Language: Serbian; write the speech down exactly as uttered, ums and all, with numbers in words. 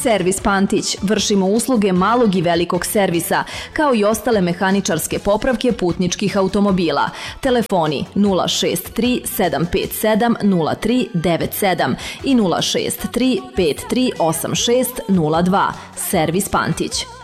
Servis Pantić. Vršimo usluge malog i velikog servisa, kao i ostale mehaničarske popravke putničkih automobila. Telefoni nula šest tri sedam pet sedam nula tri devet sedam i nula šest tri pet tri osam šest nula dva. Servis Pantić.